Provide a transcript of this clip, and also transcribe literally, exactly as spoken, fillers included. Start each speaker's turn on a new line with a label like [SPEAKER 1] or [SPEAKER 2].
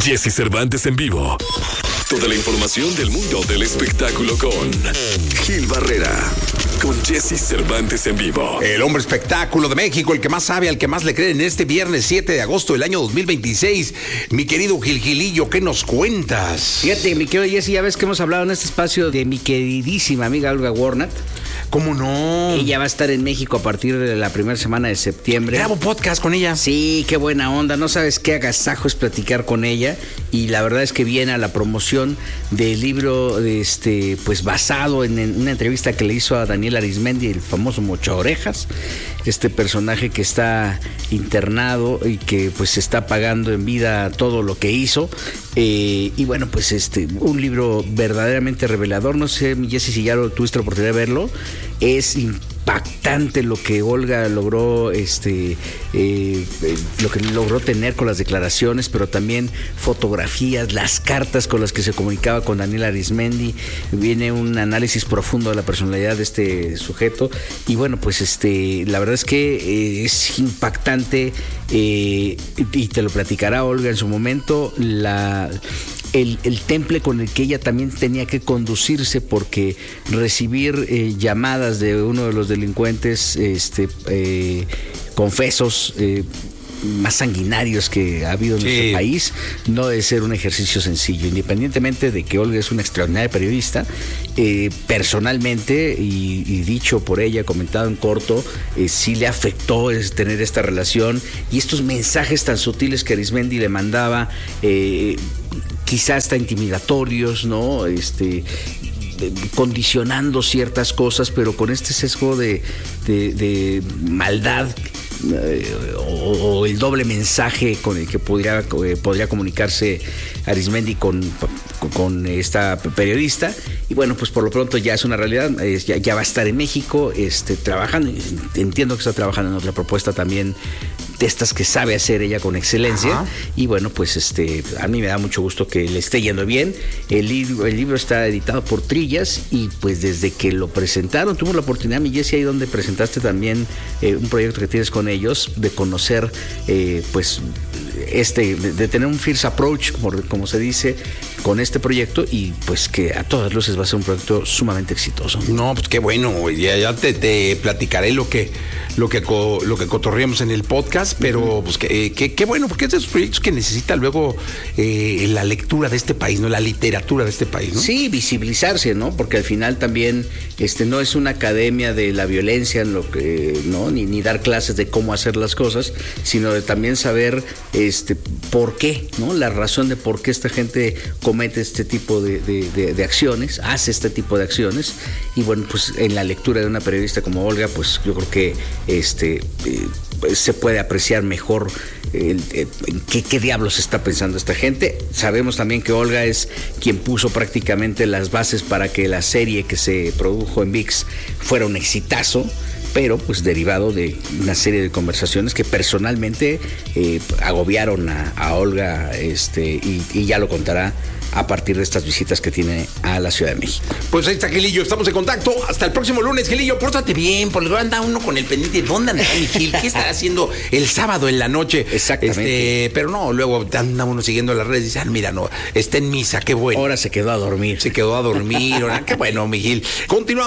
[SPEAKER 1] Jesse Cervantes en vivo. Toda la información del mundo del espectáculo con Gil Barrera. Con Jesse Cervantes en vivo.
[SPEAKER 2] El hombre espectáculo de México, el que más sabe, al que más le creen, en este viernes siete de agosto del año dos mil veintiséis. Mi querido Gil Gilillo, ¿qué nos cuentas?
[SPEAKER 3] Fíjate, mi querido Jesse, ya ves que hemos hablado en este espacio de mi queridísima amiga Olga Warnat.
[SPEAKER 2] ¿Cómo no?
[SPEAKER 3] Ella va a estar en México a partir de la primera semana de septiembre.
[SPEAKER 2] Grabo podcast con ella.
[SPEAKER 3] Sí, qué buena onda. No sabes qué agasajo es platicar con ella. Y la verdad es que viene a la promoción del libro, este, pues basado en, en una entrevista que le hizo a Daniel Arismendi, el famoso Mocha Orejas. Este personaje que está internado y que pues está pagando en vida todo lo que hizo. Eh, y bueno, pues este, un libro verdaderamente revelador. No sé, Jesse, si ya lo, tuviste la oportunidad de verlo. Es impactante lo que Olga logró, este, eh, lo que logró tener con las declaraciones, pero también fotografías, las cartas con las que se comunicaba con Daniel Arismendi. Viene un análisis profundo de la personalidad de este sujeto. Y bueno, pues este, la verdad es que eh, es impactante, eh, y te lo platicará Olga en su momento, la... El, el temple con el que ella también tenía que conducirse, porque recibir eh, llamadas de uno de los delincuentes este, eh, confesos eh, más sanguinarios que ha habido en sí. nuestro país, no debe ser un ejercicio sencillo, independientemente de que Olga es una extraordinaria periodista. Eh, personalmente, y, y dicho por ella, comentado en corto, eh, sí le afectó es tener esta relación y estos mensajes tan sutiles que Arismendi le mandaba, eh, quizás hasta intimidatorios, ¿no? Este, condicionando ciertas cosas, pero con este sesgo de, de, de maldad, eh, o, o el doble mensaje con el que podría, eh, podría comunicarse Arismendi con, con esta periodista. Y bueno, pues por lo pronto ya es una realidad, eh, ya, ya va a estar en México este, trabajando. Entiendo que está trabajando en otra propuesta también, de estas que sabe hacer ella con excelencia. Ajá. Y bueno, pues este, a mí me da mucho gusto que le esté yendo bien. El libro, el libro está editado por Trillas, y pues desde que lo presentaron, tuvimos la oportunidad, mi Jesse, ahí donde presentaste también eh, un proyecto que tienes con ellos, de conocer eh, pues este, de, de tener un first approach, como, como se dice, con este proyecto, y pues que a todas luces va a ser un proyecto sumamente exitoso.
[SPEAKER 2] No, pues qué bueno, ya, ya te, te platicaré lo que, lo que, lo que cotorreamos en el podcast. Pero pues qué que, que bueno, porque es de esos proyectos que necesita luego eh, la lectura de este país, ¿no? La literatura de este país, ¿no?
[SPEAKER 3] Sí, visibilizarse, ¿no? Porque al final también este no es una academia de la violencia, en lo que, ¿no? Ni, ni dar clases de cómo hacer las cosas, sino de también saber este por qué, ¿no? La razón de por qué esta gente comete este tipo de, de, de, de acciones, hace este tipo de acciones. Y bueno, pues en la lectura de una periodista como Olga, pues yo creo que este eh, se puede apreciar mejor el, el, el, ¿qué, qué diablos está pensando esta gente. Sabemos también que Olga es quien puso prácticamente las bases para que la serie que se produjo en V I X fuera un exitazo, pero pues derivado de una serie de conversaciones que personalmente eh, agobiaron a, a Olga, este, y, y ya lo contará a partir de estas visitas que tiene a la Ciudad de México.
[SPEAKER 2] Pues ahí está, Gilillo, estamos en contacto. Hasta el próximo lunes, Gilillo, pórtate bien, por lo anda uno con el pendiente. ¿Dónde anda mi Gil? ¿Qué estará haciendo el sábado en la noche?
[SPEAKER 3] Exactamente.
[SPEAKER 2] Este, pero no, luego anda uno siguiendo las redes y dice, ah, mira, no, está en misa, qué bueno.
[SPEAKER 3] Ahora se quedó a dormir.
[SPEAKER 2] Se quedó a dormir, ahora, qué bueno, mi Gil. Continuamos.